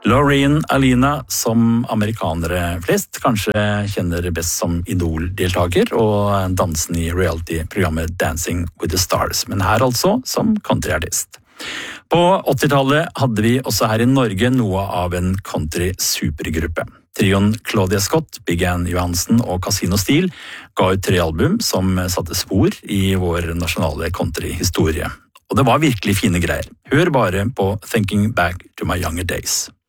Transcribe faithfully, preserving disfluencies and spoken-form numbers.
Laureen Alina, som amerikanere flest kanskje kjenner best som Idol-deltaker og dansen i reality-programmet Dancing with the Stars, men her altså som countryartist. På åttitallet hadde vi også her i Norge noe av en country-supergruppe. Trioen Claudia Scott, Big Ann Johansen og Casino Steel ga ut tre album som satte spor i vår nasjonale country-historie. Og det var virkelig fine greier. Hør bare på Thinking Back to My Younger Days.